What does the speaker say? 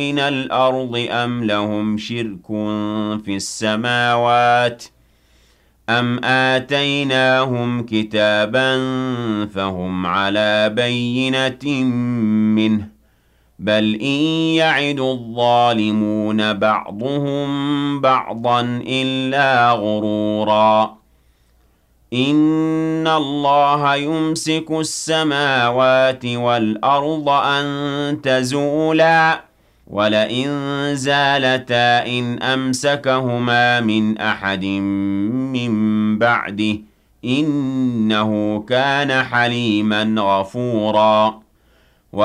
من الأرض أم لهم شرك في السماوات أم آتيناهم كتابا فهم على بينة منه بل إن يعد الظالمون بعضهم بعضا إلا غرورا إن الله يمسك السماوات والأرض أن تزولا ولئن زالتا إن أمسكهما من أحد من بعده إنه كان حليما غفورا